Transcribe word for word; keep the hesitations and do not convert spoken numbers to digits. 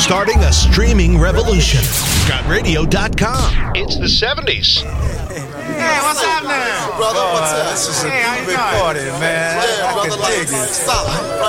starting a streaming revolution. Scott Radio dot com. It's the seventies. Hey, what's happening? Brother, what's up? This is a hey, big party, man. Yeah, I brother, can like, dig it. solid.